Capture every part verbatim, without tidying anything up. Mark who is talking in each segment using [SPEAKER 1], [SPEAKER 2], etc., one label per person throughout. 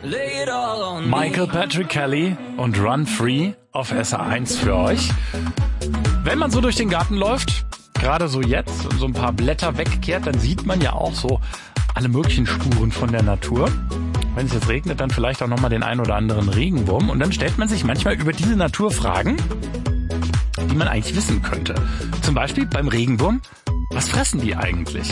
[SPEAKER 1] Michael Patrick Kelly und Run Free auf S R eins für euch. Wenn man so durch den Garten läuft, gerade so jetzt, und so ein paar Blätter wegkehrt, dann sieht man ja auch so alle möglichen Spuren von der Natur. Wenn es jetzt regnet, dann vielleicht auch nochmal den ein oder anderen Regenwurm. Und dann stellt man sich manchmal über diese Natur Fragen, die man eigentlich wissen könnte. Zum Beispiel beim Regenwurm, was fressen die eigentlich?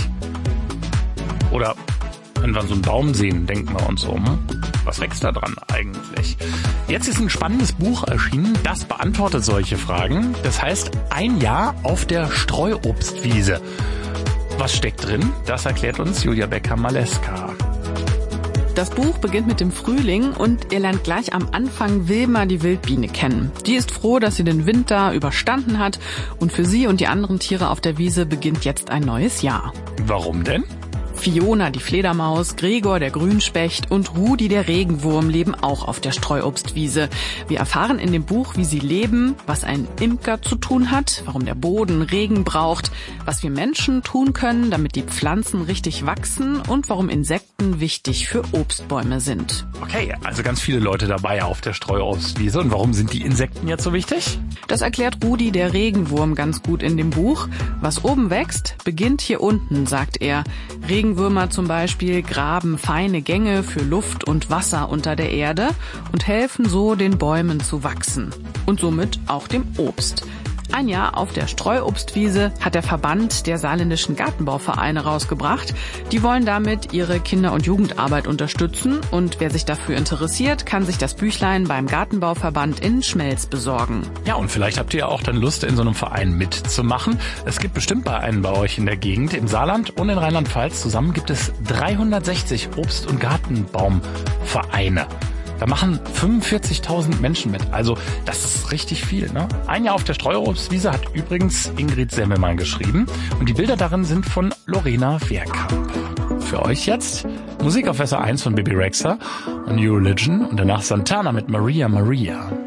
[SPEAKER 1] Oder wenn wir so einen Baum sehen, denken wir uns so, hm, was wächst da dran eigentlich? Jetzt ist ein spannendes Buch erschienen, das beantwortet solche Fragen. Das heißt, ein Jahr auf der Streuobstwiese. Was steckt drin? Das erklärt uns Julia Becker-Maleska.
[SPEAKER 2] Das Buch beginnt mit dem Frühling und ihr lernt gleich am Anfang Wilma, die Wildbiene, kennen. Die ist froh, dass sie den Winter überstanden hat und für sie und die anderen Tiere auf der Wiese beginnt jetzt ein neues Jahr.
[SPEAKER 1] Warum denn?
[SPEAKER 2] Fiona, die Fledermaus, Gregor, der Grünspecht und Rudi, der Regenwurm, leben auch auf der Streuobstwiese. Wir erfahren in dem Buch, wie sie leben, was ein Imker zu tun hat, warum der Boden Regen braucht, was wir Menschen tun können, damit die Pflanzen richtig wachsen und warum Insekten wichtig für Obstbäume sind.
[SPEAKER 1] Okay, also ganz viele Leute dabei auf der Streuobstwiese. Und warum sind die Insekten jetzt so wichtig?
[SPEAKER 2] Das erklärt Rudi, der Regenwurm, ganz gut in dem Buch. Was oben wächst, beginnt hier unten, sagt er. Regenwürmer zum Beispiel graben feine Gänge für Luft und Wasser unter der Erde und helfen so, den Bäumen zu wachsen. Und somit auch dem Obst. Ein Jahr auf der Streuobstwiese hat der Verband der saarländischen Gartenbauvereine rausgebracht. Die wollen damit ihre Kinder- und Jugendarbeit unterstützen. Und wer sich dafür interessiert, kann sich das Büchlein beim Gartenbauverband in Schmelz besorgen.
[SPEAKER 1] Ja, und vielleicht habt ihr ja auch dann Lust, in so einem Verein mitzumachen. Es gibt bestimmt bei einem bei euch in der Gegend. Im Saarland und in Rheinland-Pfalz zusammen gibt es dreihundertsechzig Obst- und Gartenbaumvereine. Da machen fünfundvierzigtausend Menschen mit. Also das ist richtig viel, ne? Ein Jahr auf der Streuobstwiese hat übrigens Ingrid Semmelmann geschrieben. Und die Bilder darin sind von Lorena Wehrkamp. Für euch jetzt Musik auf S R eins von Bibi Rexha und New Religion und danach Santana mit Maria Maria.